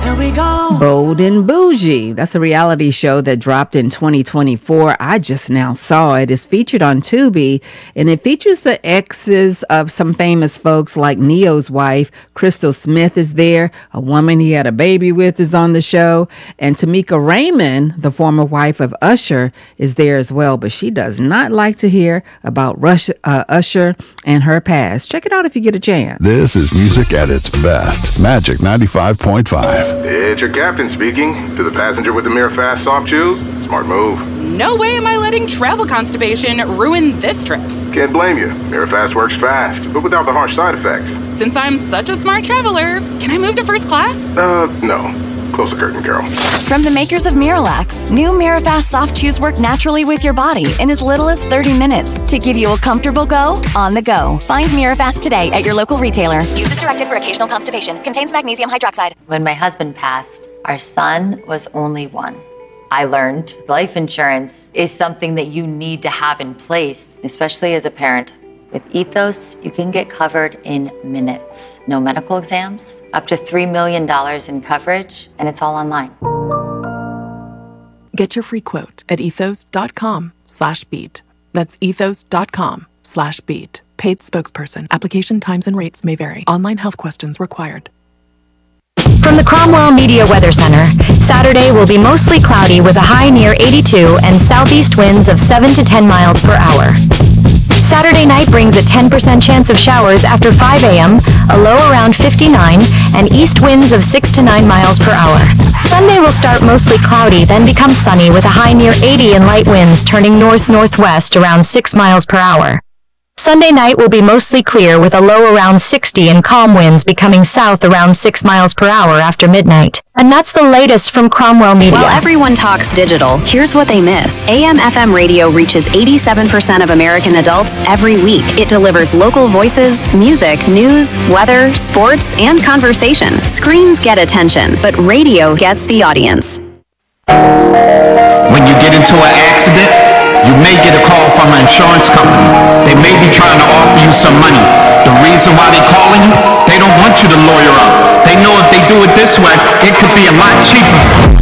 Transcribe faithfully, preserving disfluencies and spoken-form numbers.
Here we go. Bold and Bougie. That's a reality show that dropped in twenty twenty-four. I just now saw it. It's featured on Tubi, and it features the exes of some famous folks like Neo's wife. Crystal Smith is there. A woman he had a baby with is on the show. And Tamika Raymond, the former wife of Usher, is there as well. But she does not like to hear about Rush, uh, Usher and her past. Check it out if you get a chance. This is music at its best. Magic ninety-five point five. It's your captain speaking. To the passenger with the Mirror Fast soft chews, smart move. No way am I letting travel constipation ruin this trip. Can't blame you. Mirror Fast works fast, but without the harsh side effects. Since I'm such a smart traveler, can I move to first class? Uh, no. Close the curtain, Carol. From the makers of Miralax, new Mirafast soft chews work naturally with your body in as little as thirty minutes to give you a comfortable go on the go. Find Mirafast today at your local retailer. Use as directed for occasional constipation. Contains magnesium hydroxide. When my husband passed, our son was only one. I learned life insurance is something that you need to have in place, especially as a parent. With Ethos, you can get covered in minutes. No medical exams, up to three million dollars in coverage, and it's all online. Get your free quote at ethos.com slash beat. That's ethos.com slash beat. Paid spokesperson. Application times and rates may vary. Online health questions required. From the Cromwell Media Weather Center, Saturday will be mostly cloudy with a high near eighty-two and southeast winds of seven to ten miles per hour. Saturday night brings a ten percent chance of showers after five a.m., a low around fifty-nine, and east winds of six to nine miles per hour. Sunday will start mostly cloudy, then become sunny with a high near eighty and light winds turning north-northwest around six miles per hour. Sunday night will be mostly clear with a low around sixty and calm winds becoming south around six miles per hour after midnight. And that's the latest from Cromwell Media. While everyone talks digital, here's what they miss. A M F M radio reaches eighty-seven percent of American adults every week. It delivers local voices, music, news, weather, sports, and conversation. Screens get attention, but radio gets the audience. When you get into an accident, you may get a call from an insurance company. They may be trying to offer you some money. The reason why they're calling you, they don't want you to lawyer up. They know if they do it this way, it could be a lot cheaper.